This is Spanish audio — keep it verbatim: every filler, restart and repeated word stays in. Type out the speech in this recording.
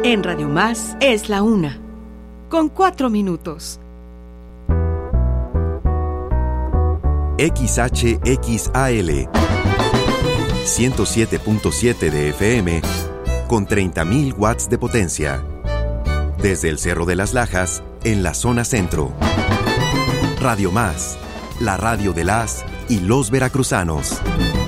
En Radio Más es la una, con cuatro minutos. X H X A L ciento siete punto siete de F M con treinta mil watts de potencia. Desde el Cerro de las Lajas, en la zona centro. Radio Más, la radio de las y los veracruzanos.